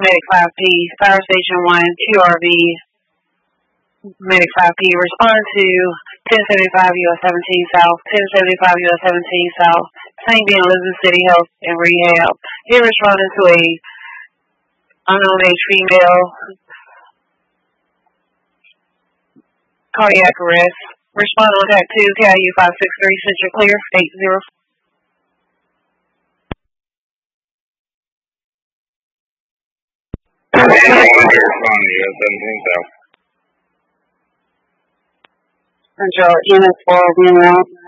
Medic 5P, Fire Station 1, QRV, Medic 5P, respond to 1075 US 17 South, 1075 US 17 South, St. Ben Elizabeth City Health and Rehab. Here responding to a unknown age female cardiac arrest. Respond on TAC 2, KIU 563, Central Clear, 80. Central, EMS 4 being out.